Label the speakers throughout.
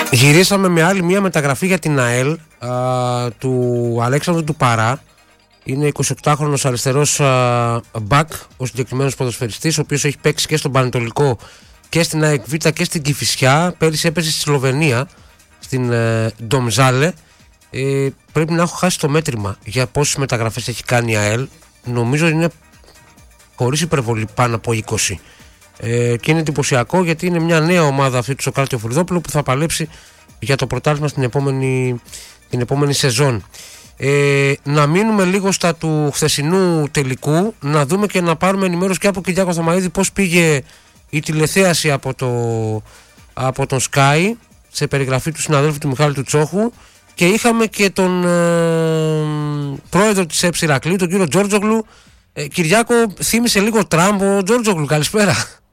Speaker 1: Γυρίσαμε με άλλη μια μεταγραφή για την ΑΕΛ του Αλέξανδρου του Παρά. Είναι 28χρονος αριστερός μπακ, ο συγκεκριμένος ποδοσφαιριστής, ο οποίος έχει παίξει και στον Πανετολικό και στην ΑΕΚ Β και στην Κηφισιά. Πέρυσι έπαιζε στη Σλοβενία, στην Ντομζάλε. Πρέπει να έχω χάσει το μέτρημα για πόσες μεταγραφές έχει κάνει η ΑΕΛ. Νομίζω είναι χωρίς υπερβολή πάνω από 20. Και είναι εντυπωσιακό γιατί είναι μια νέα ομάδα αυτή του Σοκράτη Φουρδόπουλου που θα παλέψει για το πρωτάθλημα την επόμενη σεζόν. Να μείνουμε λίγο στα του χθεσινού τελικού, να δούμε και να πάρουμε ενημέρωση και από Κυριάκο Θωμαίδη πώς πήγε η τηλεθέαση από τον Sky σε περιγραφή του συναδέλφου του Μιχάλη του Τσόχου, και είχαμε και τον πρόεδρο της ΕΠΣ Ηρακλείου, τον κύριο Τζόρτζογλου. Κυριάκο, θύμισε λίγο Τραμπ ο Τζόρτζογλου. Καλησπέρα.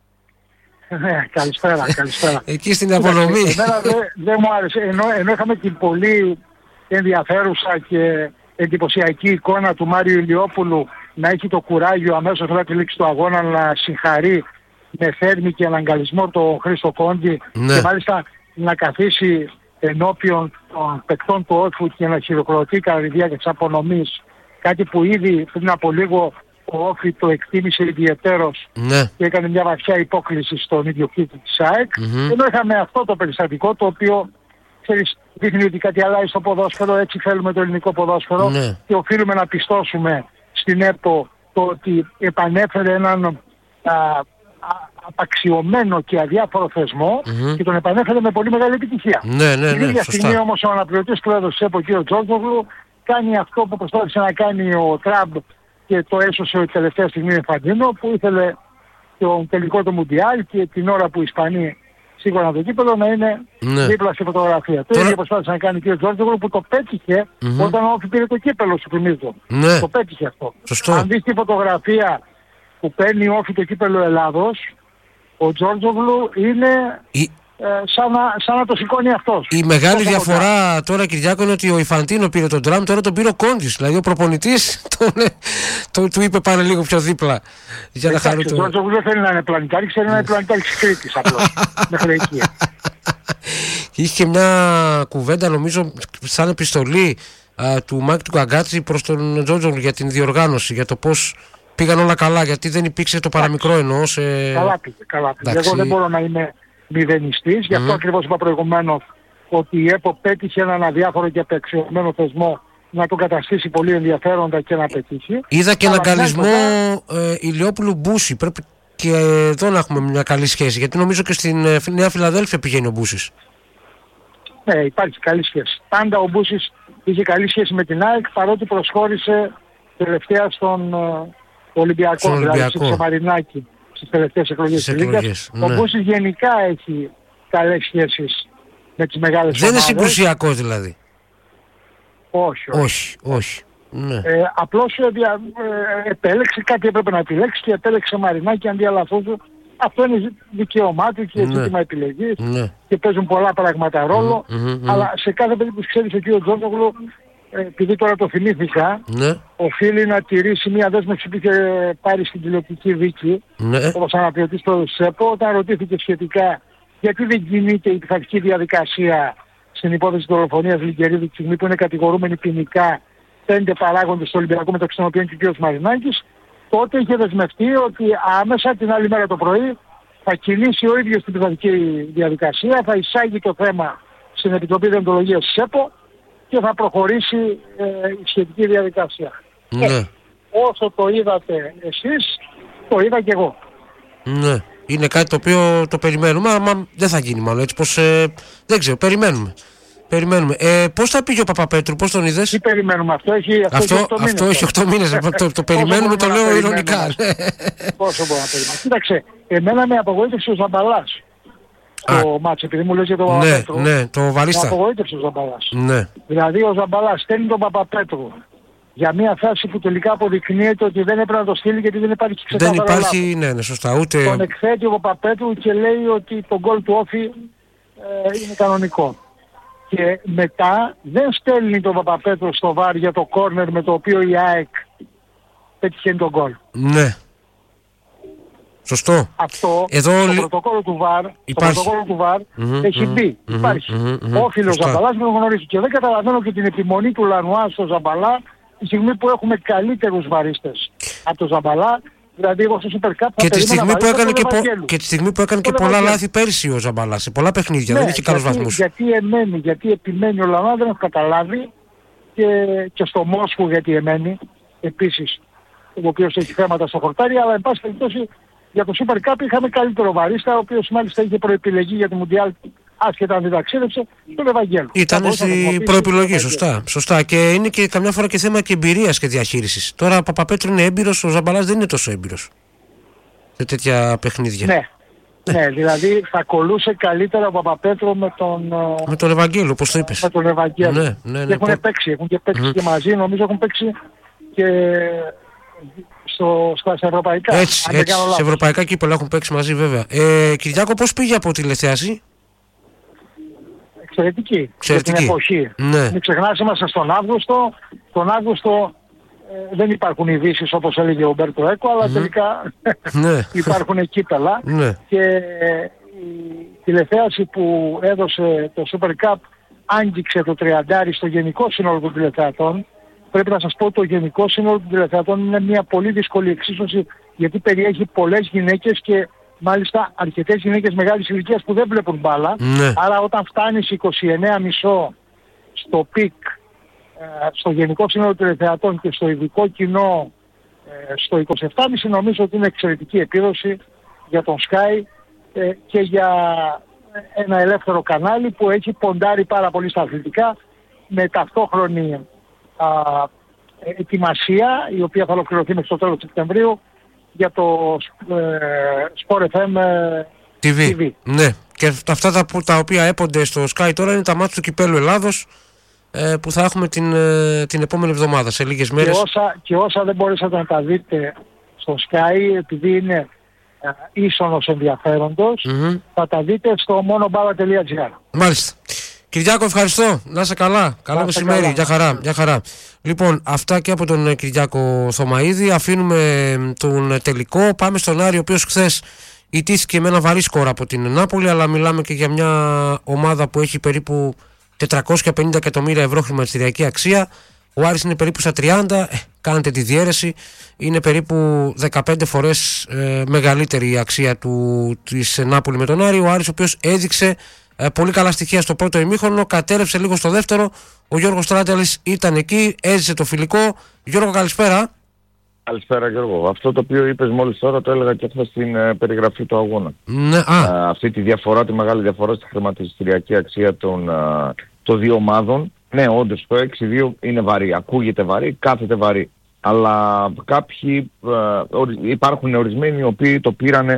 Speaker 2: Ναι, καλησπέρα.
Speaker 1: Εκεί στην απονομή.
Speaker 2: Εμένα δεν μου άρεσε. Ενώ είχαμε την πολύ ενδιαφέρουσα και εντυπωσιακή εικόνα του Μάριου Ηλιόπουλου να έχει το κουράγιο αμέσως μετά τη λήξη του αγώνα να συγχαρεί με θέρμη και αναγκαλισμό τον Χρήστο Κόντι, ναι, και μάλιστα να καθίσει ενώπιον των παικτών του Όφου και να χειροκροτεί κατά τη διάρκεια της απονομής, κάτι που ήδη πριν από λίγο ο Όφη το εκτίμησε ιδιαιτέρως, ναι, και έκανε μια βαθιά υπόκληση στον ιδιοκτήτη της ΑΕΚ. Ενώ είχαμε αυτό το περιστατικό, το οποίο δείχνει ότι κάτι αλλάζει στο ποδόσφαιρο, έτσι θέλουμε το ελληνικό ποδόσφαιρο, ναι, και οφείλουμε να πιστώσουμε στην ΕΠΟ το ότι επανέφερε έναν απαξιωμένο και αδιάφορο θεσμό, και τον επανέφερε με πολύ μεγάλη επιτυχία. Την ίδια στιγμή όμως ο αναπληρωτής πρόεδρος της ΕΠΟ, κ. Τζόρτζογλου, κάνει αυτό που προσπάθησε να κάνει ο Τραμπ και το έσωσε η τελευταία στιγμή Εφαντίνο, που ήθελε τον τελικό του Μουντιάλ και την ώρα που οι Ισπανοί σίγουρα το κύπελο να είναι, ναι, δίπλα στη φωτογραφία. Το ίδιο προσπάθησε να κάνει ο κ. Τζόρτζογλου, που το πέτυχε όταν ο Όφη πήρε το κύπελο, σου θυμίζω. Ναι. Το πέτυχε αυτό. Σωστό. Αν δεις τη φωτογραφία που παίρνει ο Όφη το κύπελο Ελλάδος, ο Τζόρτζογλου είναι σαν να το σηκώνει αυτός. Η μεγάλη διαφορά τώρα, Κυριάκο, είναι ότι ο Ιφαντίνο πήρε τον Τραμπ, τώρα τον πήρε ο Κόντις. Δηλαδή ο προπονητής του είπε πάνε λίγο πιο δίπλα για να χαρούν. Ο Τζόρτζογλου δεν θέλει να είναι πλανητάρι, θέλει να είναι πλανητάρι της Κρήτης απλώς. Μέχρι εκεί. Είχε και μια κουβέντα, νομίζω, σαν επιστολή του Μάκη του Καγκάτση προς τον Τζόρτζογλου για την διοργάνωση, για το πώς πήγαν όλα καλά, γιατί δεν υπήρξε το παραμικρό εννοώ. Καλά πήγε. Εγώ δεν μπορώ να είμαι μηδενιστής, γι' αυτό ακριβώς είπα προηγουμένως ότι η ΕΠΟ πέτυχε έναν αδιάφορο και απεξιωμένο θεσμό να το καταστήσει πολύ ενδιαφέροντα και να πετύχει. Είδα και έναν καλισμό Ηλιόπουλου Μπούση. Πρέπει και εδώ να έχουμε μια καλή σχέση, γιατί νομίζω και στην Νέα Φιλαδέλφια πηγαίνει ο Μπούσης. Ναι, υπάρχει καλή σχέση. Πάντα ο Μπούσης είχε καλή σχέση με την ΑΕΚ, παρότι προσχώρησε τελευταία στον Ολυμπιακό, δηλαδή στο Μαρινάκι, στις τελευταίες εκλογές της Λίγκας. Ναι. Ο Μπούσης γενικά έχει καλές σχέσεις με τις μεγάλες ομάδες. Δεν είναι συγκρουσιακός δηλαδή. Όχι. Ναι. Απλώς επέλεξε, κάτι έπρεπε να επιλέξει και επέλεξε Μαρινάκι αντί Αλαφούζου. Αυτό είναι δικαίωμά του και ζήτημα επιλογής, και παίζουν πολλά πράγματα ρόλο, αλλά σε κάθε περίπτωση ξέρεις ο κ. Τζόρτζογλου, επειδή τώρα το θυμήθηκα, οφείλει να τηρήσει μια δέσμευση που είχε πάρει στην τηλεοπτική δίκη, όπως αναπληρωτής πρόεδρος της ΕΠΟ, όταν ρωτήθηκε σχετικά γιατί δεν κινείται η πειθαρχική διαδικασία στην υπόθεση της δολοφονίας Λιγκερίδη, τη στιγμή που είναι κατηγορούμενοι ποινικά 5 παράγοντες στο Ολυμπιακό, μεταξύ των οποίων και ο κ. Μαρινάκης, τότε είχε δεσμευτεί ότι άμεσα την άλλη μέρα το πρωί θα κινήσει ο ίδιος την πειθαρχική διαδικασία, θα εισάγει το θέμα στην Επιτροπή Δεοντολογίας της ΕΠΟ και θα προχωρήσει η σχετική διαδικασία. Όσο το είδατε εσείς, το είδα και εγώ. Ναι, είναι κάτι το οποίο το περιμένουμε, αλλά δεν θα γίνει μάλλον έτσι πως, δεν ξέρω, περιμένουμε. Πώς θα πήγε ο Παπαπέτρου, πώς τον είδες? Τι περιμένουμε, αυτό έχει 8 μήνες. Το περιμένουμε, το λέω ειρωνικά. Πόσο μπορώ να περιμένω? Κοίταξε, εμένα με απογοήτευσε ο Ζαμπαλάς το μάτσο, επειδή μου λες για τον Παπαπέτρου. Ναι, το βαρίστα. Με απογοήτευσε ο Ζαμπαλάς. Ναι. Δηλαδή ο Ζαμπαλάς στέλνει τον Παπαπέτρου για μια φάση που τελικά αποδεικνύεται ότι δεν έπρεπε να το στείλει, γιατί δεν υπάρχει ξεκάθαρο λάθος. Δεν υπάρχει, ναι, σωστά, ούτε... Τον εκθέτει ο Παπαπέτρου και λέει ότι το γκολ του Όφη είναι κανονικό. Και μετά δεν στέλνει τον Παπαπέτρο στο βάρ για το κόρνερ με το οποίο η ΑΕΚ πετυχαίνει τον γκολ. Ναι.
Speaker 1: Σωστό.
Speaker 2: Αυτό
Speaker 1: εδώ
Speaker 2: το πρωτοκόλλο του ΒΑΡ έχει μπει. Υπάρχει. Όφιλε ο Ζαμπαλάς με γνωρίζει. Και δεν καταλαβαίνω και την επιμονή του Λανουά στο Ζαμπαλά τη στιγμή που έχουμε καλύτερους βαρίστες από το Ζαμπαλά. Δηλαδή εγώ στο Super Cup
Speaker 1: και τη στιγμή που έκανε και πολλά λάθη πέρσι ο Ζαμπαλάς σε πολλά παιχνίδια.
Speaker 2: Ναι,
Speaker 1: δεν είχε καλούς βαθμούς.
Speaker 2: Γιατί επιμένει ο Λανουά, δεν έχω καταλάβει. Και στο Μόσχου γιατί εμένει επίσης, ο οποίος έχει θέματα στο χορτάρι, αλλά εν πάση περιπτώσει για το Super Cup είχαμε καλύτερο βαρίστα, ο οποίος μάλιστα είχε προεπιλεγεί για τη Μουντιάλ, άσχετα αν δεν ταξίδεψε, τον Ευαγγέλου.
Speaker 1: Ήταν στην προεπιλογή, σωστά. Και είναι και καμιά φορά και θέμα και εμπειρίας και διαχείρισης. Τώρα ο Παπαπέτρου είναι έμπειρος, ο Ζαμπαλάς δεν είναι τόσο έμπειρος σε τέτοια παιχνίδια.
Speaker 2: Ναι, δηλαδή θα κολούσε καλύτερα ο Παπαπέτρου με τον
Speaker 1: Ευαγγέλου, όπως το είπες.
Speaker 2: Με τον Ευαγγέλου.
Speaker 1: Ναι,
Speaker 2: έχουν παίξει και μαζί, νομίζω έχουν παίξει και στα ευρωπαϊκά.
Speaker 1: Έτσι, σε ευρωπαϊκά κύπελλα έχουν παίξει μαζί βέβαια. Κυριάκο, πώς πήγε από τηλεθέαση?
Speaker 2: Εξαιρετική. Για την εποχή.
Speaker 1: Ναι.
Speaker 2: Μην ξεχνάς, είμαστε στον Αύγουστο. Τον Αύγουστο δεν υπάρχουν ειδήσεις όπως έλεγε ο Μπέρτο Έκο, αλλά τελικά υπάρχουν κύπελλα. Και η τηλεθέαση που έδωσε το Super Cup άγγιξε το 30 στο γενικό σύνολο των τηλεθεατών. Πρέπει να σας πω το γενικό σύνολο των τηλεθεατών είναι μια πολύ δύσκολη εξίσωση, γιατί περιέχει πολλές γυναίκες και μάλιστα αρκετές γυναίκες μεγάλης ηλικίας που δεν βλέπουν μπάλα. Άρα όταν φτάνεις 29,5 στο πικ, στο γενικό σύνολο των τηλεθεατών και στο ειδικό κοινό στο 27,5, νομίζω ότι είναι εξαιρετική επίδοση για τον Sky και για ένα ελεύθερο κανάλι που έχει ποντάρει πάρα πολύ στα αθλητικά, με ταυτόχρονη ετοιμασία, η οποία θα ολοκληρωθεί μέχρι το τέλος του Σεπτεμβρίου, για το Sport FM TV.
Speaker 1: Ναι, και αυτά τα οποία έπονται στο Sky τώρα είναι τα μάτια του Κυπέλλου Ελλάδος, που θα έχουμε την επόμενη εβδομάδα, σε λίγες μέρες.
Speaker 2: Και όσα δεν μπορέσατε να τα δείτε στο Sky, επειδή είναι ίσονος ενδιαφέροντος, θα τα δείτε στο monobala.gr.
Speaker 1: Μάλιστα. Κυριάκο, ευχαριστώ. Να είσαι καλά. Καλό μεσημέρι. Γεια χαρά. Λοιπόν, αυτά και από τον Κυριάκο Θωμαίδη. Αφήνουμε τον τελικό. Πάμε στον Άρη, ο οποίος χθες ιτήθηκε με ένα βαρύ σκορ από την Νάπολη, αλλά μιλάμε και για μια ομάδα που έχει περίπου 450 εκατομμύρια ευρώ χρηματιστηριακή αξία. Ο Άρης είναι περίπου στα 30, κάνετε τη διαίρεση, είναι περίπου 15 φορές μεγαλύτερη η αξία της Νάπολη με τον Άρη. Ο Άρης, ο οποίος έδειξε πολύ καλά στοιχεία στο πρώτο ημίχρονο, κατέρευσε λίγο στο δεύτερο. Ο Γιώργος Τράνταλης ήταν εκεί, έζησε το φιλικό. Γιώργο, καλησπέρα.
Speaker 3: Καλησπέρα Γιώργο. Αυτό το οποίο είπες μόλις τώρα το έλεγα και χθες στην περιγραφή του αγώνα.
Speaker 1: Ναι,
Speaker 3: αυτή τη διαφορά, τη μεγάλη διαφορά στη χρηματιστηριακή αξία των δύο ομάδων. Ναι, όντως το 6-2 είναι βαρύ, ακούγεται βαρύ, κάθεται βαρύ. Αλλά κάποιοι, υπάρχουν ορισμένοι οι οποίοι το πήρανε,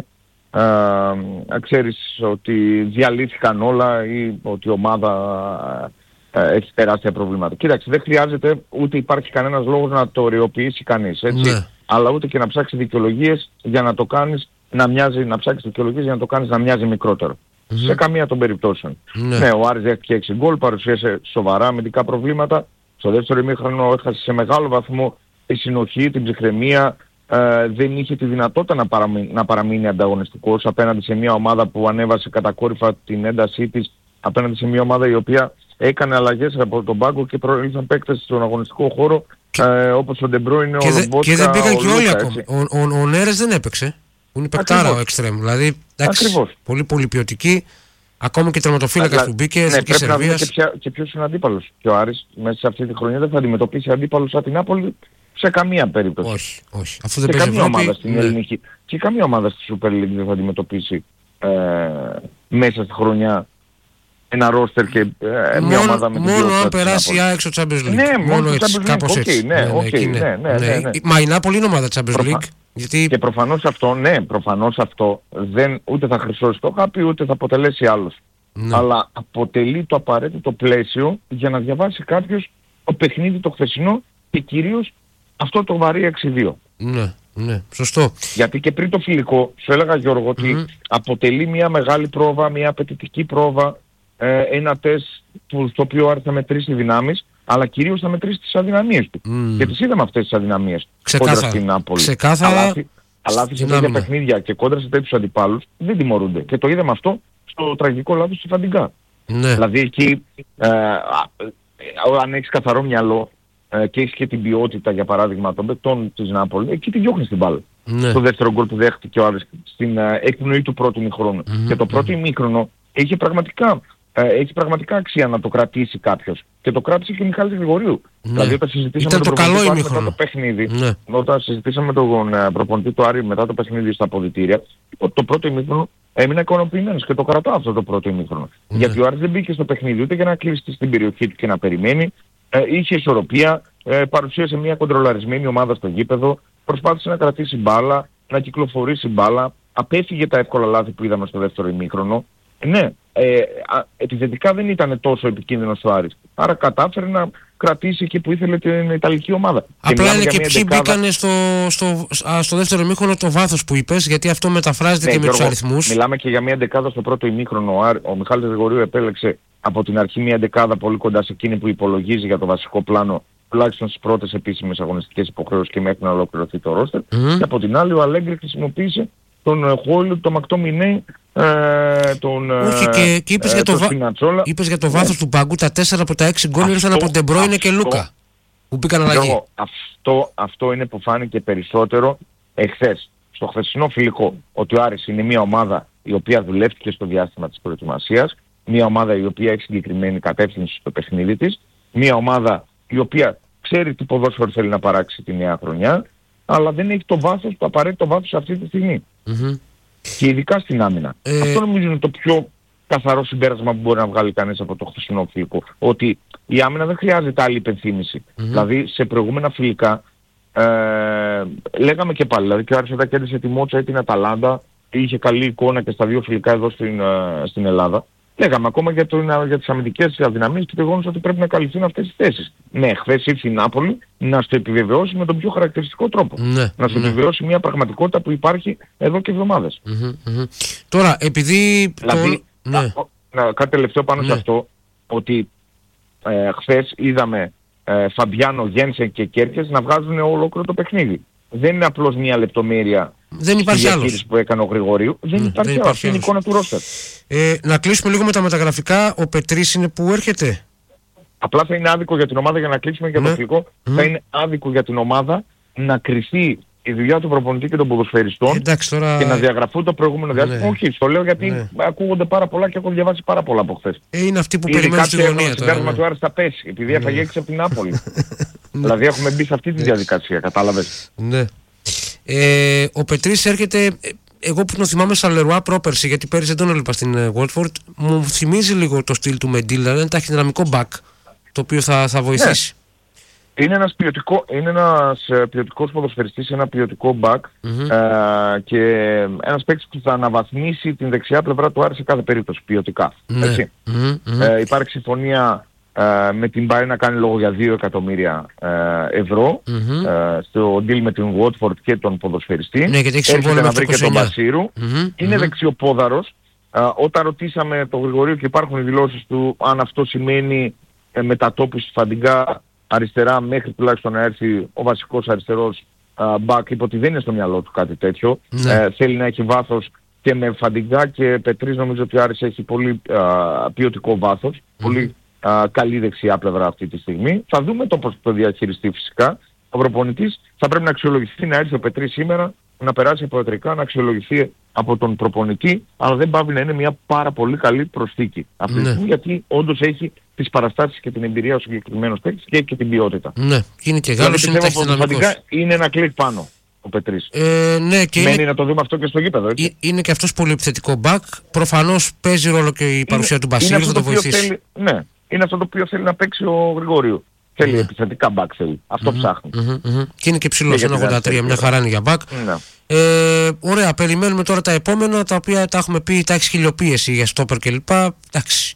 Speaker 3: ξέρεις ότι διαλύθηκαν όλα ή ότι η ομάδα έχει τεράστια προβλήματα. Κοίταξε, δεν χρειάζεται ούτε υπάρχει κανένας λόγος να το οριοποιήσει κανείς, έτσι. Ναι. Αλλά ούτε και να ψάξει δικαιολογίες για να το κάνεις να μοιάζει, να ψάξεις δικαιολογίες για να το κάνεις να μοιάζει μικρότερο. Σε καμία των περιπτώσεων. Ναι, ο Άρης δέχτηκε 6 γκολ, παρουσίασε σοβαρά αμυντικά προβλήματα. Στο δεύτερο ημίχρονο έχασε σε μεγάλο βαθμό τη συνοχή, την ψυχραιμία. Δεν είχε τη δυνατότητα να παραμείνει ανταγωνιστικός απέναντι σε μια ομάδα που ανέβασε κατακόρυφα την έντασή της, απέναντι σε μια ομάδα η οποία έκανε αλλαγές από τον πάγκο και προήλθαν παίκτες στον αγωνιστικό χώρο, όπως ο Ντεμπρόινε, ο Ρομπότκα.
Speaker 1: Και δεν πήγαν και όλοι ακόμα. Ο Νέρες δεν έπαιξε. Που είναι παικτάρα ο Εξτρέμ. Δηλαδή, πολύ ποιοτική. Ακόμα και τερματοφύλακας που μπήκε, Εθνική Σερβίας.
Speaker 3: Και ποιος είναι αντίπαλος. Και ο Άρης μέσα σε αυτή τη χρονιά δεν θα αντιμετωπίσει αντίπαλος σαν την Νάπολη σε καμία περίπτωση.
Speaker 1: Όχι. Αυτό δεν παίζει Ευρώπη.
Speaker 3: Ελληνική. Και καμία ομάδα στη Super League δεν θα αντιμετωπίσει μέσα στη χρονιά ένα ρόστερ και μια ομάδα με την
Speaker 1: μόνο αν περάσει η ΑΕΚ στο Champions League.
Speaker 3: Ναι,
Speaker 1: μόνο έτσι, κάπως έτσι.
Speaker 3: Ναι.
Speaker 1: Μα η Νάπολη είναι ομάδα Champions League. Γιατί...
Speaker 3: Και προφανώς αυτό δεν ούτε θα χρυσώσει το χάπι ούτε θα αποτελέσει άλλος. Αλλά αποτελεί το απαραίτητο πλαίσιο για να διαβάσει κάποιος το παιχνίδι το χθεσινό και κυρίως αυτό το βαρύ 6-2.
Speaker 1: Ναι, σωστό.
Speaker 3: Γιατί και πριν το φιλικό, σου έλεγα Γιώργο ότι αποτελεί μια μεγάλη πρόβα, μια απαιτητική πρόβα, ένα τεστ στο οποίο Άρης θα μετρήσει δυνάμεις, αλλά κυρίως θα μετρήσει τις αδυναμίες του. Και τις είδαμε αυτές τις αδυναμίες κόντρα στην Νάπολη.
Speaker 1: Ξεκάθαρα.
Speaker 3: λάθη σε τέτοια παιχνίδια και κόντρα σε τέτοιους αντιπάλους δεν τιμωρούνται. Και το είδαμε αυτό στο τραγικό λάθος του Φαντιγκά. Ναι. Δηλαδή εκεί, αν έχεις καθαρό μυαλό και έχεις και την ποιότητα, για παράδειγμα, των παικτών της Νάπολη, εκεί τη διώχνεις την μπάλα. Ναι. Το δεύτερο γκολ που δέχτηκε ο Άρης στην εκπνοή του πρώτου ημίχρονου. Και το πρώτο ημίχρονο έχει πραγματικά αξία να το κρατήσει κάποιος. Και το κράτησε και ο Μιχάλης Γρηγορίου. Ναι. Δηλαδή όταν συζητήσαμε τον προπονητή μετά το παιχνίδι, όταν συζητήσαμε τον προπονητή του Άρη μετά το παιχνίδι στα αποδυτήρια, το πρώτο ημίχρονο έμεινα ικανοποιημένος και το κρατάω αυτό το πρώτο ημίχρονο. Γιατί ο Άρης δεν μπήκε στο παιχνίδι ούτε για να κλείσει στην περιοχή του και να περιμένει. Είχε ισορροπία, παρουσίασε μια κοντρολαρισμένη ομάδα στο γήπεδο, προσπάθησε να κρατήσει μπάλα, να κυκλοφορήσει μπάλα, απέφυγε τα εύκολα λάθη που είδαμε στο δεύτερο ημίχρονο. Ναι, επιθετικά δεν ήταν τόσο επικίνδυνος ο Άρης. Άρα κατάφερε να κρατήσει εκεί που ήθελε την Ιταλική ομάδα.
Speaker 1: Απλά είναι και ποιοι μπήκανε στο δεύτερο ημίχρονο το βάθος που είπες, γιατί αυτό μεταφράζεται και με τους αριθμούς.
Speaker 3: Μιλάμε και για μια δεκάδα στο πρώτο ημίχρονο. Ο Μιχάλης Γρηγορίου επέλεξε από την αρχή μια δεκάδα πολύ κοντά σε εκείνη που υπολογίζει για το βασικό πλάνο, τουλάχιστον στις πρώτες επίσημες αγωνιστικές υποχρεώσεις και μέχρι να ολοκληρωθεί το ρόστερ. Και από την άλλη ο Αλέγκρι χρησιμοποίησε τον Χόιλου, τον Μακτόμινέι, τον
Speaker 1: Σπινατσόλα. Είπες για το βάθος του πάγκου, τα 4 από τα 6 γκολ ήρθαν από Ντεμπρόινε και Λούκα, που μπήκαν αλλαγή.
Speaker 3: Αυτό είναι που φάνηκε περισσότερο εχθές, στο χθεσινό φιλικό, ότι ο Άρης είναι μια ομάδα η οποία δουλεύτηκε στο διάστημα της προετοιμασίας, μια ομάδα η οποία έχει συγκεκριμένη κατεύθυνση στο παιχνίδι της, μια ομάδα η οποία ξέρει τι ποδόσφαιρο θέλει να παράξει τη νέα χρονιά, αλλά δεν έχει το βάθος, το απαραίτητο βάθος αυτή τη στιγμή. Και ειδικά στην άμυνα. Αυτό νομίζω είναι το πιο καθαρό συμπέρασμα που μπορεί να βγάλει κανείς από το χθεσινό φιλικό. Ότι η άμυνα δεν χρειάζεται άλλη υπενθύμηση. Δηλαδή σε προηγούμενα φιλικά λέγαμε και πάλι, δηλαδή και ο Άρης όταν κέρδισε τη Μότσα ή την Αταλάντα, είχε καλή εικόνα και στα δύο φιλικά εδώ στην Ελλάδα. Λέγαμε ακόμα για τις αμυντικές αδυναμίες και το γεγονός ότι πρέπει να καλυφθούν αυτές τις θέσεις. Ναι, χθες ήρθε η Νάπολη να στο επιβεβαιώσει με τον πιο χαρακτηριστικό τρόπο. Να στο επιβεβαιώσει μια πραγματικότητα που υπάρχει εδώ και εβδομάδες.
Speaker 1: Τώρα, επειδή...
Speaker 3: Δηλαδή, κάτι τελευταίο πάνω σε αυτό, ότι χθες είδαμε Φαμπιάνο, Γένσεν και Κέρκες να βγάζουν ολόκληρο το παιχνίδι. Δεν είναι απλώς μια λεπτομέρεια
Speaker 1: στη
Speaker 3: διαχείριση που έκανε ο Γρηγορίου. Δεν υπάρχει άλλο. Αυτή είναι η εικόνα του ρόστερ.
Speaker 1: Να κλείσουμε λίγο με τα μεταγραφικά. Ο Πετρής είναι που έρχεται.
Speaker 3: Απλά θα είναι άδικο για την ομάδα, για να κλείσουμε για το φιλικό, θα είναι άδικο για την ομάδα να κρυφθεί η δουλειά του προπονητή και των ποδοσφαιριστών
Speaker 1: τώρα...
Speaker 3: και να διαγραφούν το προηγούμενο διάστημα. Όχι, το λέω γιατί ακούγονται πάρα πολλά και έχω διαβάσει πάρα πολλά από χθες.
Speaker 1: Είναι αυτοί που περιμένουν στη γωνία.
Speaker 3: Το συντάγμα του Άρης θα πέσει, επειδή έφαγε 6 από την Νάπολη. Δηλαδή έχουμε μπει σε αυτή τη διαδικασία, κατάλαβες.
Speaker 1: Ναι. Ο Πετρής έρχεται, εγώ που τον θυμάμαι σαν Λερουά πρόπερση, γιατί πέρυσι δεν τον έλειπα στην Watford, μου θυμίζει λίγο το στυλ του Μεντίλα, είναι ένα δυναμικό back, το οποίο θα βοηθήσει.
Speaker 3: Είναι ένας ποιοτικός ποδοσφαιριστής, ένα ποιοτικό back και ένας παίκτης που θα αναβαθμίσει την δεξιά πλευρά του Άρη σε κάθε περίπτωση ποιοτικά. Υπάρχει συμφωνία με την Bayern να κάνει λόγο για 2 εκατομμύρια ευρώ στο deal με την Watford και τον ποδοσφαιριστή. Έρχεται να βρει και τον Μπασίρου. Είναι δεξιοπόδαρος. Όταν ρωτήσαμε τον Γρηγορίου και υπάρχουν οι δηλώσεις του αν αυτό σημαίνει μετατόπιση του Φαντιγκά αριστερά μέχρι τουλάχιστον να έρθει ο βασικός αριστερός μπακ, είπε ότι δεν είναι στο μυαλό του κάτι τέτοιο. Θέλει να έχει βάθος και με Φαντιγκά και Πετρής. Νομίζω ότι ο Άρης έχει πολύ ποιοτικό βάθος, πολύ καλή δεξιά πλευρά αυτή τη στιγμή. Θα δούμε το πώς το διαχειριστεί φυσικά. Ο προπονητής θα πρέπει να αξιολογηθεί, να έρθει ο Πετρής σήμερα, να περάσει από ιατρικά, να αξιολογηθεί από τον προπονητή, αλλά δεν πάβει να είναι μια πάρα πολύ καλή προσθήκη αυτή τη στιγμή, γιατί όντως έχει τις παραστάσεις και την εμπειρία ο συγκεκριμένος παίκτης και έχει και την ποιότητα.
Speaker 1: Ναι, είναι και Γάλλος, είναι ταχυδυναμικός.
Speaker 3: Είναι ένα κλικ πάνω ο Πετρής.
Speaker 1: Ναι, και
Speaker 3: μένει να το δούμε αυτό και στο γήπεδο, έτσι.
Speaker 1: Είναι και αυτός πολύ επιθετικό μπακ. Προφανώς παίζει ρόλο και η παρουσία του Μπασίρου, θα το βοηθήσει.
Speaker 3: Ναι, είναι αυτό το οποίο θέλει να παίξει ο Γρηγορίου. Θέλει επιθετικά μπακ, θέλει. Αυτό ψάχνει.
Speaker 1: Και είναι και ψηλός, 1,83, μια χαρά είναι για μπακ. Ωραία, περιμένουμε τώρα τα επόμενα, τα οποία τα έχουμε πει, τα έχει χιλιοποίηση για στόπερ κλπ. Εντάξει.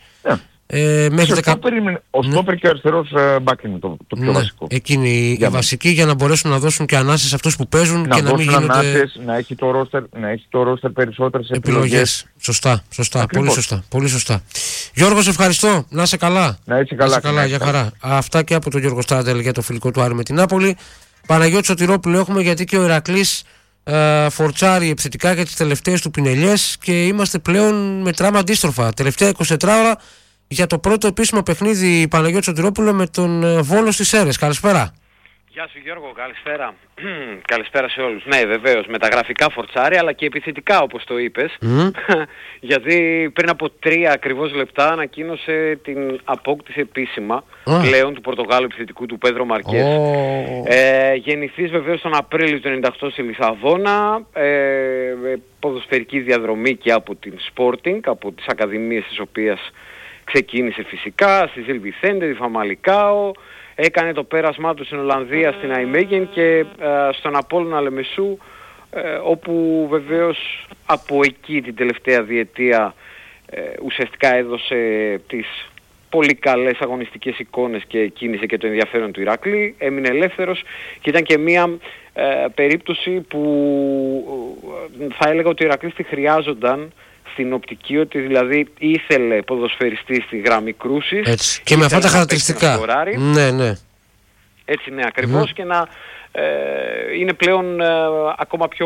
Speaker 3: Ο στόπερ και ο αριστερός μπακ είναι το πιο βασικό.
Speaker 1: Εκείνη η βασική, για να μπορέσουν να δώσουν και ανάσες σε αυτούς που παίζουν και να μην γίνονται
Speaker 3: ανάσες, να έχει το ρόστερ περισσότερες επιλογές.
Speaker 1: Σωστά, πολύ σωστά. Γιώργο, σε ευχαριστώ. Να είσαι καλά.
Speaker 3: Να είσαι καλά,
Speaker 1: για χαρά. Αυτά και από τον Γιώργο Στράτελ για το φιλικό του Άρη με την Νάπολη. Παναγιώτη Σωτηρόπουλο έχουμε, γιατί και ο Ηρακλής φορτσάρει επιθετικά για τις τελευταίες του πινελιές και είμαστε πλέον μετράμε αντίστροφα. Τελευταία 24 ώρα για το πρώτο επίσημο παιχνίδι Παναγιώτη Σωτηρόπουλο με τον Βόλο στις Σέρρες. Καλησπέρα.
Speaker 4: Γεια σου Γιώργο, καλησπέρα. Καλησπέρα σε όλους. Ναι, βεβαίως, με τα γραφικά φορτσάρι, αλλά και επιθετικά όπως το είπες. Γιατί πριν από 3 ακριβώς λεπτά ανακοίνωσε την απόκτηση επίσημα πλέον του Πορτογάλου επιθετικού του Πέδρο Μαρκές. Γεννηθής βεβαίως τον Απρίλιο του 1998 στη Λισαβόνα, ποδοσφαιρική διαδρομή και από την Sporting, από τις ακαδημίες τις οποίες ξεκίνησε φυσικά, στη Ζιλ Βιθέντε, τη Φαμαλικάο. Έκανε το πέρασμά του στην Ολλανδία, στην Αϊμέγεν και στον Απόλλωνα Λεμεσού, όπου βεβαίως από εκεί την τελευταία διετία ουσιαστικά έδωσε τις πολύ καλές αγωνιστικές εικόνες και κίνησε και το ενδιαφέρον του Ηρακλή. Έμεινε ελεύθερος και ήταν και μια περίπτωση που θα έλεγα ότι ο Ηρακλής τη χρειάζονταν, στην οπτική ότι δηλαδή ήθελε ποδοσφαιριστή στη γραμμή κρούσης.
Speaker 1: Έτσι. Και με αυτά τα χαρακτηριστικά. Ναι.
Speaker 4: Έτσι ναι, ακριβώς. Και να είναι πλέον ακόμα πιο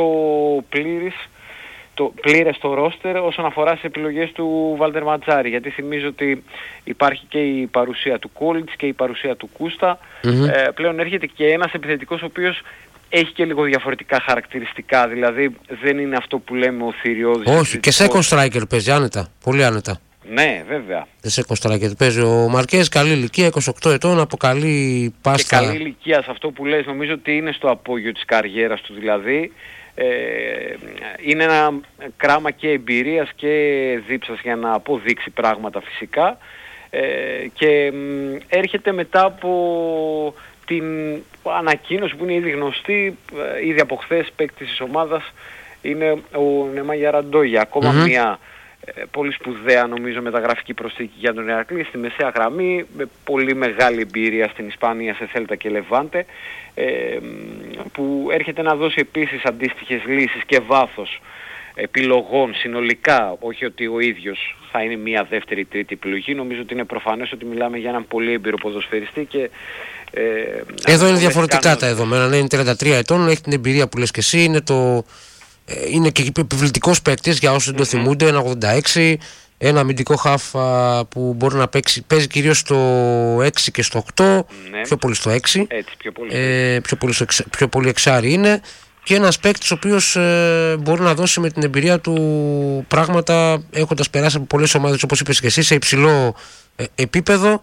Speaker 4: πλήρες το ρόστερ όσον αφορά στις επιλογές του Βάλτερ Ματζάρη. Γιατί θυμίζω ότι υπάρχει και η παρουσία του Κόλιτς και η παρουσία του Κούστα. Πλέον έρχεται και ένας επιθετικός ο οποίος έχει και λίγο διαφορετικά χαρακτηριστικά, δηλαδή δεν είναι αυτό που λέμε ο θηριώδης.
Speaker 1: Όχι, και second striker παίζει άνετα, πολύ άνετα.
Speaker 4: Ναι, βέβαια.
Speaker 1: Second striker παίζει ο Μαρκές, καλή ηλικία, 28 ετών, από καλή πάστα.
Speaker 4: Και καλή ηλικία σε αυτό που λες, νομίζω ότι είναι στο απόγειο της καριέρας του δηλαδή. Είναι ένα κράμα και εμπειρίας και δίψας για να αποδείξει πράγματα φυσικά. Και έρχεται μετά από την ανακοίνωση που είναι ήδη γνωστή, ήδη από χθες παίκτης της ομάδας, είναι ο Νεμάγια Ραντόγια. Ακόμα μια πολύ σπουδαία νομίζω μεταγραφική προσθήκη για τον Ηρακλή στη μεσαία γραμμή, με πολύ μεγάλη εμπειρία στην Ισπανία σε Θέλτα και Λεβάντε, που έρχεται να δώσει επίσης αντίστοιχες λύσεις και βάθος επιλογών συνολικά, όχι ότι ο ίδιος θα είναι μια δεύτερη τρίτη επιλογή. Νομίζω ότι είναι προφανές ότι μιλάμε για έναν πολύ έμπειρο ποδοσφαιριστή και
Speaker 1: εδώ είναι διαφορετικά τα δεδομένα. Ναι, είναι 33 ετών, έχει την εμπειρία που λες και εσύ, είναι και επιβλητικός παίκτης για όσους δεν το θυμούνται, 1,86, ένα αμυντικό χαφ που μπορεί να παίζει κυρίως στο 6 και στο 8, πιο πολύ στο 6,
Speaker 4: έτσι,
Speaker 1: πιο πολύ εξάρι είναι, και ένας παίκτης ο οποίος μπορεί να δώσει με την εμπειρία του πράγματα, έχοντας περάσει από πολλές ομάδες όπως είπες και εσύ, σε υψηλό επίπεδο.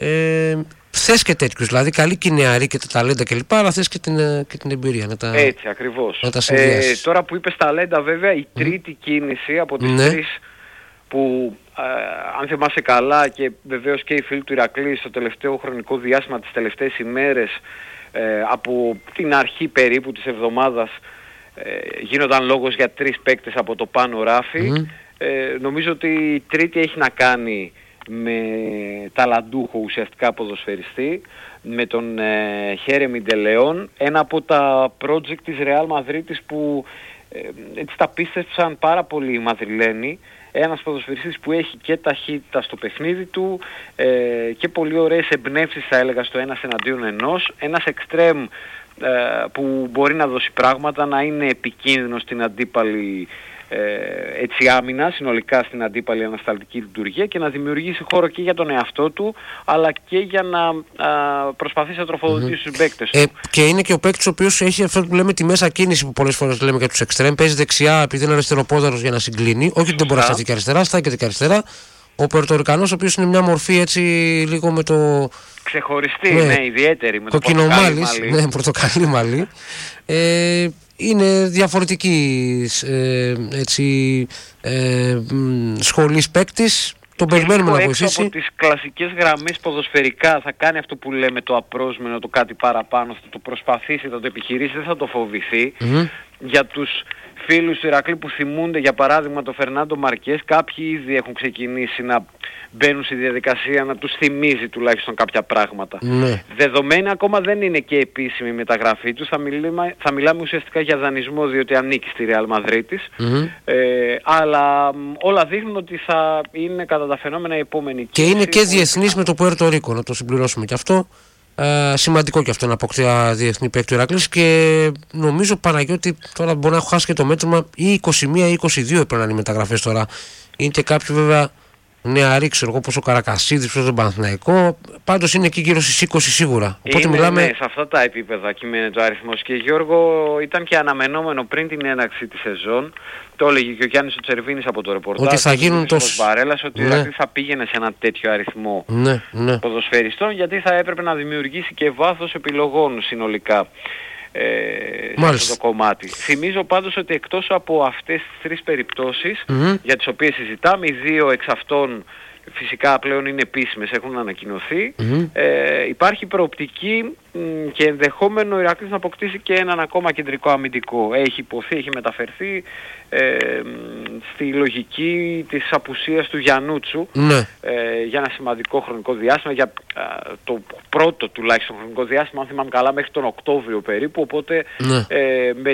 Speaker 1: Θες και τέτοιους, δηλαδή καλή και νεαρή και τα ταλέντα κλπ, αλλά θες και την εμπειρία να τα,
Speaker 4: έτσι ακριβώς.
Speaker 1: Να τα συνδυάσεις.
Speaker 4: Τώρα που είπες ταλέντα, βέβαια η τρίτη κίνηση από τις τρεις που αν θυμάσαι καλά, και βεβαίως και οι φίλοι του Ηρακλή στο τελευταίο χρονικό διάστημα, τις τελευταίες ημέρες, από την αρχή περίπου της εβδομάδας, γίνονταν λόγος για 3 παίκτες από το πάνω ράφι. Νομίζω ότι η τρίτη έχει να κάνει με ταλαντούχο ουσιαστικά ποδοσφαιριστή, με τον Χέρεμι Ντελεόν, ένα από τα project της Real Μαδρίτης που έτσι τα πίστεψαν πάρα πολύ οι Μαδριλένοι. Ένας ποδοσφαιριστής που έχει και ταχύτητα στο παιχνίδι του και πολύ ωραίες εμπνεύσεις θα έλεγα στο ένας εναντίον ενός, ένας εξτρέμ που μπορεί να δώσει πράγματα, να είναι επικίνδυνος στην αντίπαλη έτσι άμυνα, συνολικά στην αντίπαλη ανασταλτική λειτουργία, και να δημιουργήσει χώρο και για τον εαυτό του αλλά και για να προσπαθήσει να τροφοδοτήσει τους παίκτες του.
Speaker 1: Και είναι και ο παίκτης ο οποίος έχει αυτό που λέμε τη μέσα κίνηση, που πολλές φορές λέμε για τους εξτρέμ, παίζει δεξιά επειδή είναι αριστεροπόδαρος για να συγκλίνει, όχι ότι δεν μπορεί να σταθεί και αριστερά, στάει και αριστερά. Ο Πορτορικανός, ο οποίος είναι μια μορφή έτσι λίγο με το
Speaker 4: ξεχωριστή, ναι, ιδιαίτερη, με το
Speaker 1: πορτοκαλί μαλλί, είναι διαφορετική σχολής παίκτης. Τον περιμένουμε να βοηθήσει.
Speaker 4: Από τις κλασικές γραμμές ποδοσφαιρικά θα κάνει αυτό που λέμε το απρόσμενο, το κάτι παραπάνω, θα το προσπαθήσει, θα το επιχειρήσει, δεν θα το φοβηθεί. Για τους φίλους του Ηρακλή που θυμούνται για παράδειγμα το Φερνάντο Μαρκές, κάποιοι ήδη έχουν ξεκινήσει να μπαίνουν στη διαδικασία να τους θυμίζει τουλάχιστον κάποια πράγματα. Δεδομένη ακόμα δεν είναι και επίσημη η μεταγραφή τους, θα μιλάμε ουσιαστικά για δανεισμό, διότι ανήκει στη Real Μαδρίτης, αλλά όλα δείχνουν ότι θα είναι κατά τα φαινόμενα η επόμενη
Speaker 1: και είναι και διεθνής με το Πουέρτο Ρίκο, να το συμπληρώσουμε και αυτό. Σημαντικό και αυτό να αποκτήσει διεθνή παίκτη ο Ηρακλής και νομίζω, Παναγιώτη, τώρα μπορεί να έχω χάσει και το μέτρημα, ή 21 ή 22 πρέπει να είναι οι μεταγραφές τώρα. Είναι και κάποιοι βέβαια νεαροί, ξέρω εγώ, πως ο Καρακασίδης, πως τον Παναθηναϊκό. Πάντως είναι εκεί γύρω στις 20 σίγουρα. Οπότε
Speaker 4: είναι,
Speaker 1: μιλάμε...
Speaker 4: ναι, σε αυτά τα επίπεδα κυμαίνεται ο αριθμός. Και Γιώργο, ήταν και αναμενόμενο πριν την έναρξη της σεζόν. Το έλεγε και ο Γιάννης ο Τσερβίνης από το ρεπορτάζ.
Speaker 1: Ότι θα γίνουν τόσο.
Speaker 4: Ότι ο Ηρακλής θα πήγαινε σε ένα τέτοιο αριθμό ποδοσφαιριστών, γιατί θα έπρεπε να δημιουργήσει και βάθος επιλογών συνολικά. Σε αυτό το κομμάτι. Θυμίζω πάντως ότι εκτός από αυτές τις τρεις περιπτώσεις για τις οποίες συζητάμε, οι δύο εξ αυτών φυσικά πλέον είναι επίσημες, έχουν ανακοινωθεί, υπάρχει προοπτική και ενδεχόμενο ο Ηρακλής να αποκτήσει και έναν ακόμα κεντρικό αμυντικό. Έχει υποθεί, έχει μεταφερθεί στη λογική της απουσίας του Γιαννούτσου για ένα σημαντικό χρονικό διάστημα, για το πρώτο τουλάχιστον χρονικό διάστημα, αν θυμάμαι καλά, μέχρι τον Οκτώβριο περίπου, οπότε με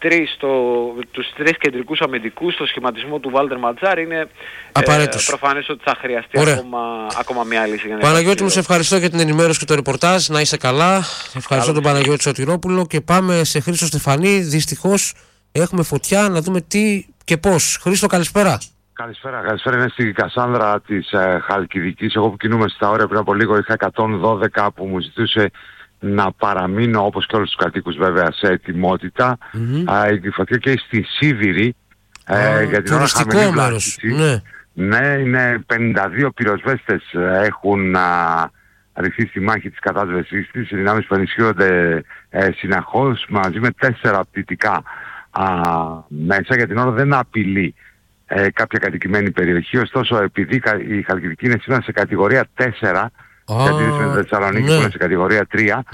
Speaker 4: τους τρεις κεντρικούς αμυντικούς στο σχηματισμό του Βάλτερ Ματζάρ είναι προφανές ότι θα χρειαστεί ακόμα μια λύση.
Speaker 1: Παναγιώτη μου, σε ευχαριστώ για την ενημέρωση και το ρεπορτάζ, να είσαι καλά. Ευχαριστώ τον Παναγιώτη Σωτηρόπουλο και πάμε σε Χρήστο Στεφανή. Δυστυχώς έχουμε φωτιά, να δούμε τι και πώς. Χρήστο, καλησπέρα.
Speaker 5: Καλησπέρα, είναι στη Κασάνδρα της Χαλκιδικής. Εγώ που κινούμαι στα όρια πριν από λίγο είχα 112 που μου ζητούσε να παραμείνω, όπως και όλους τους κατοίκους βέβαια, σε ετοιμότητα. Η φωτιά και στη Σίβηρη για την ώρα χαμηλή βλάστηση. Ναι, είναι 52 πυροσβέστες έχουν ρηχθεί στη μάχη της κατάσβεσής της, οι δυνάμεις που ενισχύονται συνεχώς μαζί με 4 πτυτικά μέσα. Για την ώρα δεν απειλεί κάποια κατοικημένη περιοχή, ωστόσο επειδή η Χαλκιδική είναι σήμερα σε κατηγορία 4, γιατί με τη Θεσσαλονίκη που είναι σε κατηγορία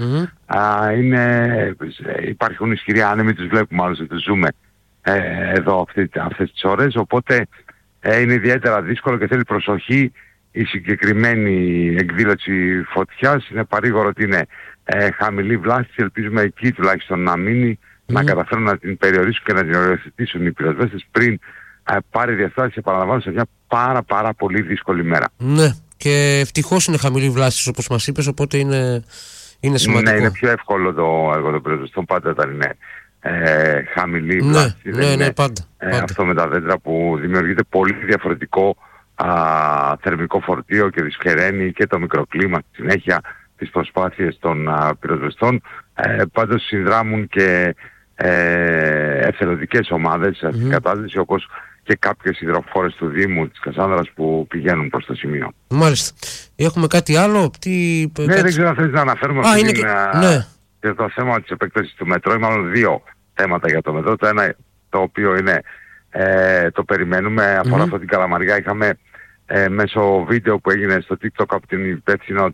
Speaker 5: 3, υπάρχουν ισχυροί άνεμοι, τους βλέπουμε άλλωστε, τους ζούμε εδώ αυτές τις ώρες, οπότε είναι ιδιαίτερα δύσκολο και θέλει προσοχή η συγκεκριμένη εκδήλωση φωτιάς. Είναι παρήγορο ότι είναι χαμηλή βλάστηση, ελπίζουμε εκεί τουλάχιστον να μείνει, να καταφέρουν να την περιορίσουν και να την οριοθετήσουν οι πυροσβέστες πριν πάρει διαστάσεις, επαναλαμβάνω, σε μια πάρα πολύ δύσκολη μέρα.
Speaker 1: Ναι, και ευτυχώς είναι χαμηλή βλάστηση όπως μας είπες, οπότε είναι σημαντικό.
Speaker 5: Ναι, είναι πιο εύκολο το έργο των πυροσβεστών πάντα όταν είναι χαμηλή βλάστηση.
Speaker 1: Ναι, πάντα.
Speaker 5: Αυτό με τα δέντρα που δημιουργείται πολύ διαφορετικό θερμικό φορτίο και δυσχεραίνει και το μικροκλίμα στη συνέχεια τις προσπάθειες των πυροσβεστών. Πάντως συνδράμουν και εθελοντικές ομάδες σε αυτήν την κατάσταση, όπως και κάποιες υδροφόρες του Δήμου της Κασάνδρας που πηγαίνουν προς το σημείο.
Speaker 1: Μάλιστα. Έχουμε κάτι άλλο?
Speaker 5: Δεν ξέρω αν θέλεις να αναφέρουμε και το θέμα της επέκτασης του μετρό, ή μάλλον δύο θέματα για το μετρό. Το ένα, το οποίο είναι το περιμένουμε, αφορά αυτό την Καλαμαριά. Είχαμε μέσω βίντεο που έγινε στο TikTok από την υπεύθυνο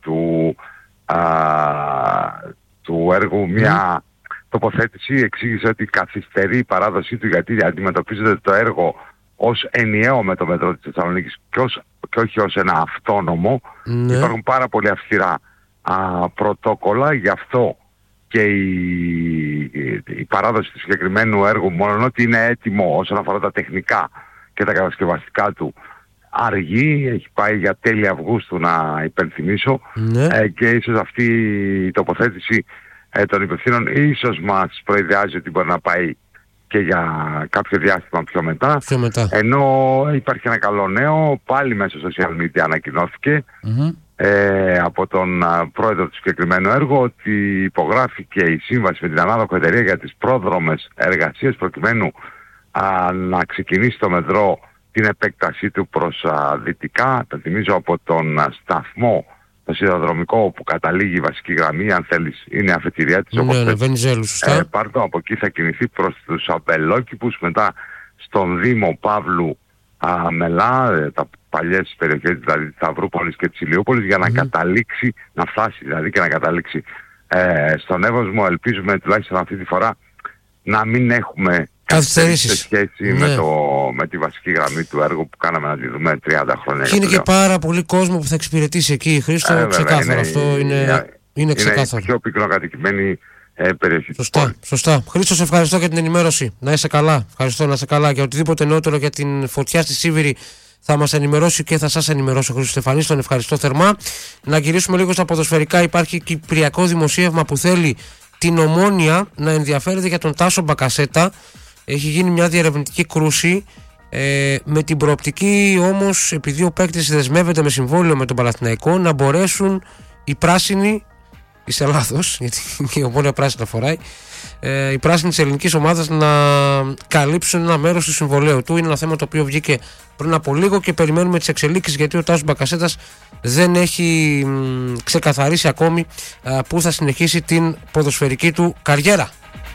Speaker 5: του έργου μια τοποθέτηση. Εξήγησε ότι καθυστερεί η παράδοσή του γιατί αντιμετωπίζεται το έργο ως ενιαίο με το μετρό της Θεσσαλονίκης και όχι ως ένα αυτόνομο. Υπάρχουν πάρα πολύ αυστηρά πρωτόκολλα, γι' αυτό και η παράδοση του συγκεκριμένου έργου, μόνο ότι είναι έτοιμο όσον αφορά τα τεχνικά και τα κατασκευαστικά του, αργεί, έχει πάει για τέλη Αυγούστου να υπενθυμίσω, και ίσως αυτή η τοποθέτηση των υπευθύνων ίσως μας προειδεάζει ότι μπορεί να πάει και για κάποιο διάστημα πιο μετά. Ενώ υπάρχει ένα καλό νέο, πάλι μέσω social media ανακοινώθηκε από τον πρόεδρο του συγκεκριμένου έργου ότι υπογράφηκε η σύμβαση με την ανάδοχο εταιρεία για τις πρόδρομες εργασίες προκειμένου να ξεκινήσει το μετρό την επέκτασή του προς δυτικά. Θα θυμίζω από τον σταθμό, το σιδηροδρομικό που καταλήγει η βασική γραμμή, αν θέλεις, είναι αφετηρία της.
Speaker 1: Βενιζέλου, σωστά.
Speaker 5: Πάρτο, από εκεί θα κινηθεί προς τους Αμπελόκηπους, μετά στον Δήμο Παύλου Μελά, τα παλιές περιοχές δηλαδή της Σταυρούπολης και της Ηλιούπολης, για να καταλήξει, να φτάσει δηλαδή και να καταλήξει στον Εύωσμο. Ελπίζουμε τουλάχιστον αυτή τη φορά να μην έχουμε καθυστερήσεις σε σχέση με τη βασική γραμμή του έργου που κάναμε να τη δούμε 30 χρόνια.
Speaker 1: Και είναι και πάρα πολύ κόσμο που θα εξυπηρετήσει εκεί, Χρήστο, ξεκάθαρα. Αυτό είναι ξεκάθαρο.
Speaker 5: Είναι η πιο πυκνοκατοικημένη περιοχή.
Speaker 1: Σωστά. Χρήστο, σε ευχαριστώ για την ενημέρωση. Να είσαι καλά. Ευχαριστώ, να είσαι καλά. Για οτιδήποτε νεότερο για την φωτιά στη Σίβηρη θα μας ενημερώσει και θα σας ενημερώσει ο Χρήστος Στεφανής. Τον ευχαριστώ θερμά. Να γυρίσουμε λίγο στα ποδοσφαιρικά. Υπάρχει κυπριακό δημοσίευμα που θέλει την Ομόνοια να ενδιαφέρεται για τον Τάσο Μπακασέτα. Έχει γίνει μια διερευνητική κρούση. Με την προοπτική όμως, επειδή ο παίκτης δεσμεύεται με συμβόλαιο με τον Παναθηναϊκό, να μπορέσουν οι πράσινοι, είσαι λάθος γιατί η Ομόνοια πράσινα φοράει, οι πράσινοι της ελληνικής ομάδας να καλύψουν ένα μέρος του συμβολαίου του. Είναι ένα θέμα το οποίο βγήκε πριν από λίγο και περιμένουμε τις εξελίξεις, γιατί ο Τάσος Μπακασέτας δεν έχει ξεκαθαρίσει ακόμη που θα συνεχίσει την ποδοσφαιρική του καριέρα.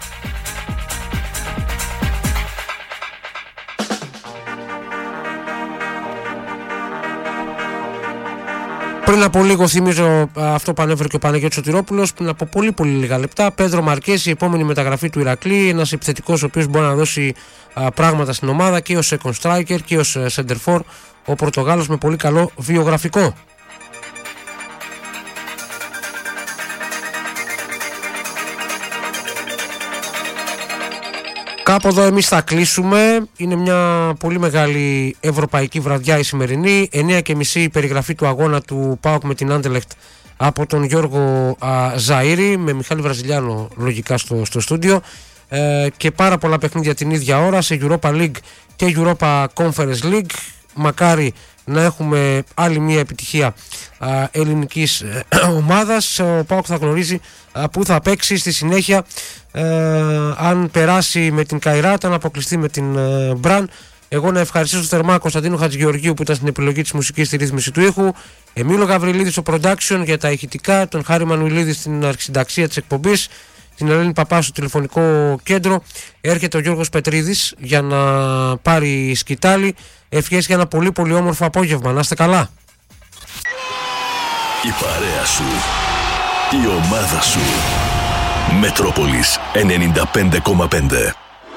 Speaker 1: Πριν από λίγο, θυμίζω αυτό που ανέφερε και ο Παναγιώτης Σωτηρόπουλος, πριν από πολύ λίγα λεπτά, Πέντρο Μαρκές, η επόμενη μεταγραφή του Ηρακλή, ένας επιθετικός ο οποίος μπορεί να δώσει πράγματα στην ομάδα και ως second striker και ως center for, ο Πορτογάλος με πολύ καλό βιογραφικό. Κάπου εδώ εμείς θα κλείσουμε. Είναι μια πολύ μεγάλη ευρωπαϊκή βραδιά η σημερινή. 9:30 η περιγραφή του αγώνα του ΠΑΟΚ με την Άντερλεχτ από τον Γιώργο Ζαΐρη, με Μιχάλη Βραζιλιάνο λογικά στο στούντιο, και πάρα πολλά παιχνίδια την ίδια ώρα σε Europa League και Europa Conference League. Μακάρι να έχουμε άλλη μια επιτυχία ελληνικής ομάδας. Ο ΠΑΟΚ θα γνωρίζει που θα παίξει στη συνέχεια, αν περάσει με την Καϊράτ, αν αποκλειστεί με την Μπραν. Εγώ να ευχαριστήσω θερμά Κωνσταντίνο Χατζηγεωργίου που ήταν στην επιλογή της μουσικής, στη ρύθμιση του ήχου, Εμίλο Γαβριλίδη στο production για τα ηχητικά, τον Χάρη Μανουηλίδη στην αρχισυνταξία της εκπομπής, την Ελένη Παπά στο τηλεφωνικό κέντρο. Έρχεται ο Γιώργος Πετρίδης για να πάρει σκητάλη. Ευχές για ένα πολύ όμορφο απόγευμα. Να είστε καλά.
Speaker 6: Η παρέα σου, η ομάδα σου. Μετρόπολης 95,5.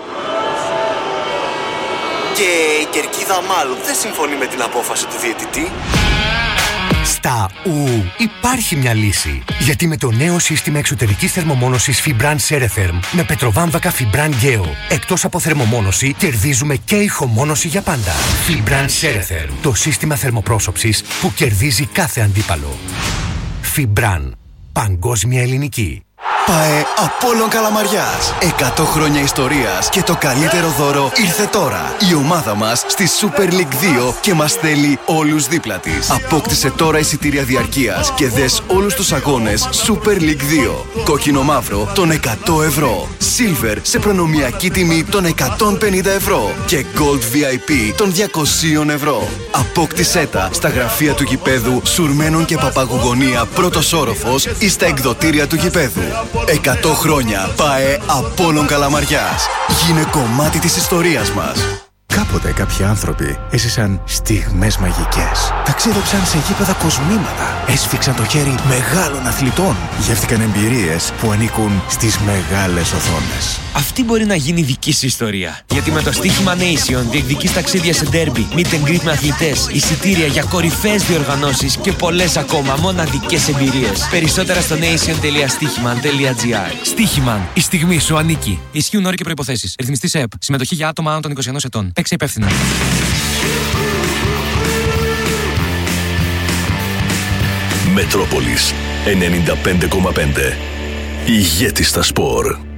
Speaker 7: Και η κερκίδα μάλλον δεν συμφωνεί με την απόφαση του διαιτητή.
Speaker 8: Στα υπάρχει μια λύση. Γιατί με το νέο σύστημα εξωτερικής θερμομόνωσης Fibran Ceretherm με πετροβάμβακα Fibran Geo, εκτός από θερμομόνωση, κερδίζουμε και ηχομόνωση για πάντα. Fibran Ceretherm, το σύστημα θερμοπρόσωψης που κερδίζει κάθε αντίπαλο. Fibran, παγκόσμια ελληνική.
Speaker 7: ΠΑΕ Απόλλων Καλαμαριάς. 100 χρόνια ιστορίας και το καλύτερο δώρο ήρθε τώρα. Η ομάδα μας στη Super League 2 και μας θέλει όλους δίπλα της. Απόκτησε τώρα εισιτήρια διαρκείας και δες όλους τους αγώνες Super League 2. Κόκκινο μαύρο των 100 ευρώ. Silver σε προνομιακή τιμή των 150 ευρώ. Και Gold VIP των 200 ευρώ. Απόκτησέ τα στα γραφεία του γηπέδου Σουρμένων και Παπαγουγωνία πρώτος όροφος ή στα εκδοτήρια του γηπέδου. 100 χρόνια ΠΑΕ Απόλλων Καλαμαριάς. Γίνε κομμάτι της ιστορίας μας.
Speaker 9: Κάποτε κάποιοι άνθρωποι έζησαν στιγμές μαγικές. Ταξίδεψαν σε γήπεδα κοσμήματα. Έσφιξαν το χέρι μεγάλων αθλητών. Γεύτηκαν εμπειρίες που ανήκουν στις μεγάλες οθόνες.
Speaker 10: Αυτή μπορεί να γίνει δική σου ιστορία. Γιατί με το στοίχημα Nation διεκδικείς ταξίδια σε ντέρμπι, meet and greet με αθλητές, εισιτήρια για κορυφαίες διοργανώσεις και πολλές ακόμα μοναδικές εμπειρίες. Περισσότερα στο nation.stichiman.gr.
Speaker 11: Στοίχημαν. Η στιγμή σου ανήκει. Ισχύουν όροι και προϋποθέσεις. Ρυθμιστής ΕΕΠ. Συμμετοχή για άτομα άνω των 21 ετών. Παίξε υπεύθυνα.
Speaker 6: Μετρόπολης 95,5. Ηγέτη στα σπορ.